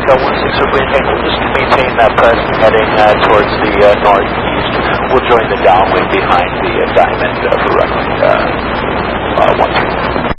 Echo 16 over Tango, just to maintain that present heading towards the northeast. We'll join the downwind behind the Diamond for